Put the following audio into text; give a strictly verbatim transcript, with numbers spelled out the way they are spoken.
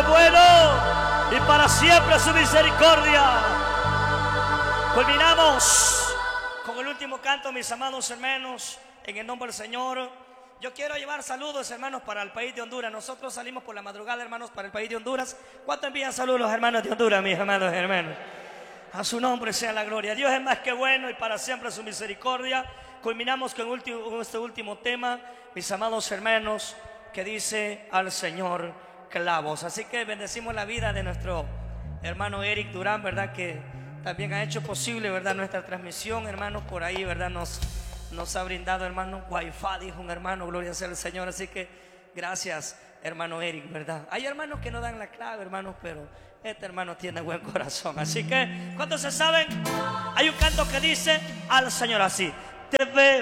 es bueno y para siempre su misericordia. Culminamos con el último canto, mis amados hermanos, en el nombre del Señor. Yo quiero llevar saludos, hermanos, para el país de Honduras. Nosotros salimos por la madrugada, hermanos, para el país de Honduras. ¿Cuánto envían saludos los hermanos de Honduras, mis amados hermanos? A su nombre sea la gloria. Dios es más que bueno y para siempre su misericordia. Culminamos con, último, con este último tema, mis amados hermanos, que dice al Señor clavos. Así que bendecimos la vida de nuestro hermano Eric Durán, ¿verdad? Que también ha hecho posible, ¿verdad?, nuestra transmisión, hermanos, por ahí, ¿verdad? Nos, nos ha brindado, hermano, Wi-Fi, dijo un hermano, gloria sea al Señor. Así que gracias, hermano Eric, ¿verdad? Hay hermanos que no dan la clave, hermanos, pero este hermano tiene buen corazón. Así que, ¿cuántos se saben? Hay un canto que dice al Señor así: te veo